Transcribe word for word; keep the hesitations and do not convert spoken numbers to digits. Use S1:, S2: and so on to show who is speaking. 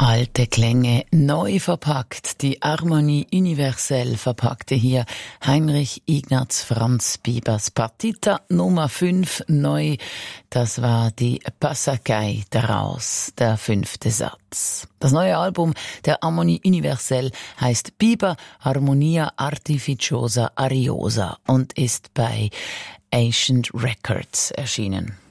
S1: Alte Klänge neu verpackt, die Harmonie universell verpackte hier Heinrich Ignaz Franz Bibers Partita Nummer fünf neu. Das war die Passacaille daraus, der fünfte Satz. Das neue Album der Harmonie universell heißt Biber Harmonia Artificiosa Ariosa und ist bei Ancient Records erschienen.